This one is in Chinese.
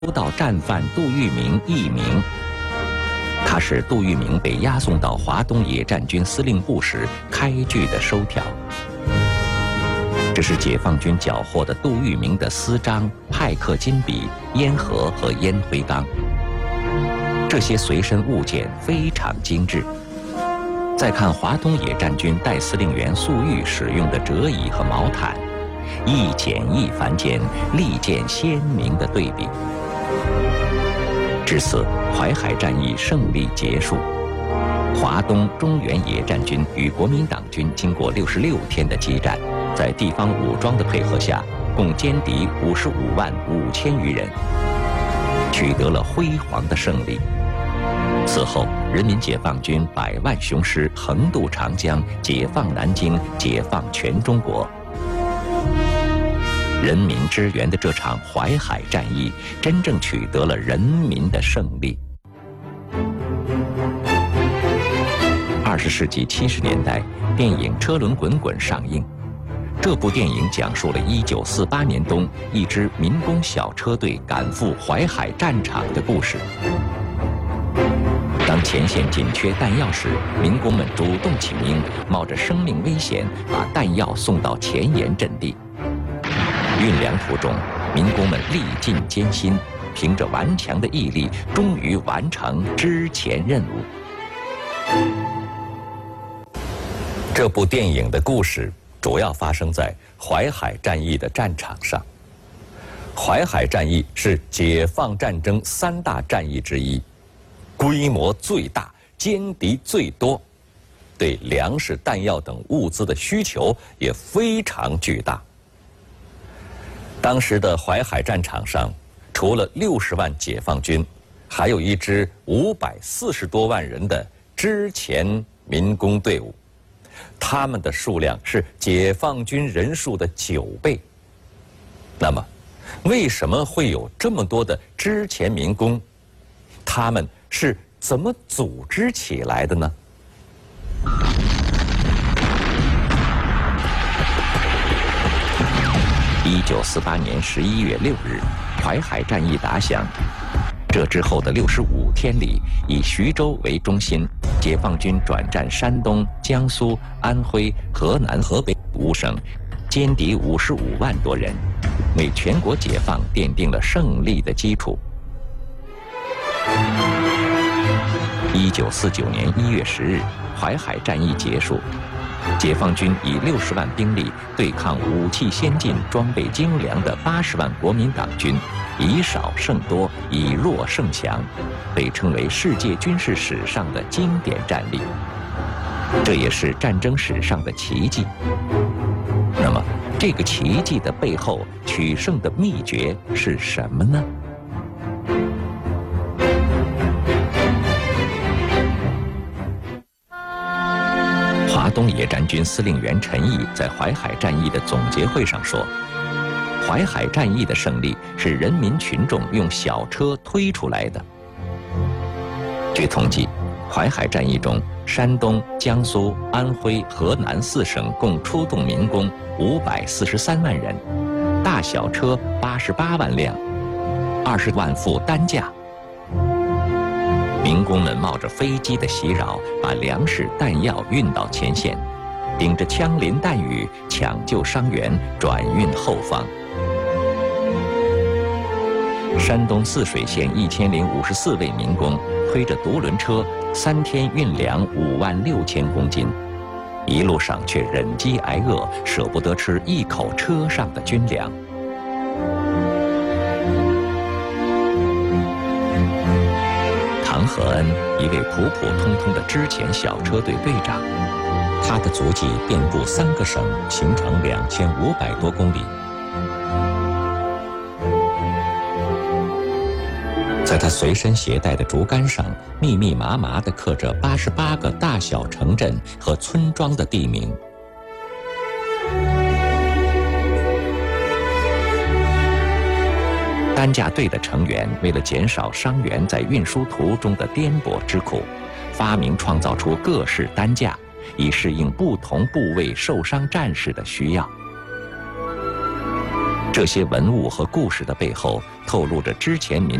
道战犯杜聿明艺名。他是杜聿明被押送到华东野战军司令部时开具的收条。这是解放军缴获的杜聿明的私章、派克金笔、烟盒和烟灰缸。这些随身物件非常精致。再看华东野战军代司令员粟裕使用的折椅和毛毯，一简一繁间，立见鲜明的对比。至此，淮海战役胜利结束。华东中原野战军与国民党军经过66天的激战，在地方武装的配合下，共歼敌55万5千余人，取得了辉煌的胜利。此后，人民解放军100万雄师横渡长江，解放南京，解放全中国。人民支援的这场淮海战役，真正取得了人民的胜利。20世纪70年代，电影《车轮滚滚》上映。这部电影讲述了1948年冬一支民工小车队赶赴淮海战场的故事。当前线紧缺弹药时，民工们主动请缨，冒着生命危险把弹药送到前沿阵地。运粮途中，民工们历尽艰辛，凭着顽强的毅力，终于完成支前任务。这部电影的故事主要发生在淮海战役的战场上。淮海战役是解放战争3大战役之一，规模最大，歼敌最多，对粮食、弹药等物资的需求也非常巨大。当时的淮海战场上，除了60万解放军，还有一支540多万人的支前民工队伍，他们的数量是解放军人数的9倍。那么，为什么会有这么多的支前民工？他们是怎么组织起来的呢？1948年11月6日，淮海战役打响。这之后的65天里，以徐州为中心，解放军转战山东、江苏、安徽、河南、河北5省，歼敌55万多人，为全国解放奠定了胜利的基础。1949年1月10日，淮海战役结束。解放军以60万兵力对抗武器先进、装备精良的80万国民党军，以少胜多，以弱胜强，被称为世界军事史上的经典战例。这也是战争史上的奇迹。那么，这个奇迹的背后，取胜的秘诀是什么呢？华东野战军司令员陈毅在淮海战役的总结会上说，淮海战役的胜利是人民群众用小车推出来的。据统计，淮海战役中，山东、江苏、安徽、河南4省共出动民工543万人，大小车88万辆，20万副担架。民工们冒着飞机的袭扰，把粮食、弹药运到前线，顶着枪林弹雨抢救伤员，转运后方。山东泗水县1054位民工推着独轮车，3天运粮5万6千公斤，一路上却忍饥挨饿，舍不得吃一口车上的军粮。唐和恩，一位普普通通的支前小车队队长，他的足迹遍布3个省，行程2500多公里。在他随身携带的竹竿上，密密麻麻地刻着88个大小城镇和村庄的地名。担架队的成员为了减少伤员在运输途中的颠簸之苦，发明创造出各式担架，以适应不同部位受伤战士的需要。 这些文物和故事的背后，透露着之前民